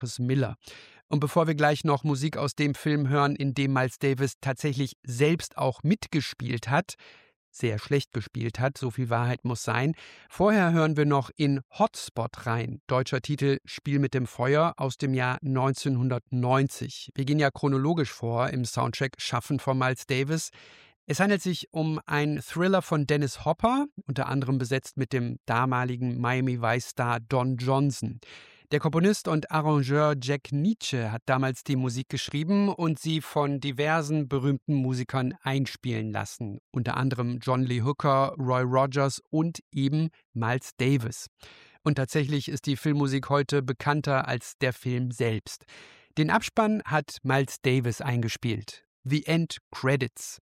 Chris Miller. Und bevor wir gleich noch Musik aus dem Film hören, in dem Miles Davis tatsächlich selbst auch mitgespielt hat, sehr schlecht gespielt hat, so viel Wahrheit muss sein. Vorher hören wir noch in Hotspot rein, deutscher Titel Spiel mit dem Feuer aus dem Jahr 1990. Wir gehen ja chronologisch vor im Soundtrack Schaffen von Miles Davis. Es handelt sich um einen Thriller von Dennis Hopper, unter anderem besetzt mit dem damaligen Miami Vice-Star Don Johnson. Der Komponist und Arrangeur Jack Nitzsche hat damals die Musik geschrieben und sie von diversen berühmten Musikern einspielen lassen, unter anderem John Lee Hooker, Roy Rogers und eben Miles Davis. Und tatsächlich ist die Filmmusik heute bekannter als der Film selbst. Den Abspann hat Miles Davis eingespielt. The End Credits.